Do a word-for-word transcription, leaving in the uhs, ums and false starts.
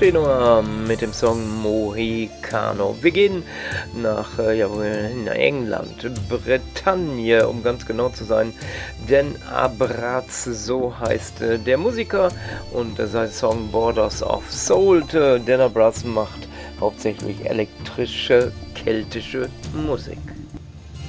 Chenoa mit dem Song Mohicano. Wir gehen nach äh, jawohl, in England, Bretagne, um ganz genau zu sein, denn Abraz, so heißt äh, der Musiker und äh, sein Song Borders of Soul. Äh, denn Abraz macht hauptsächlich elektrische, keltische Musik.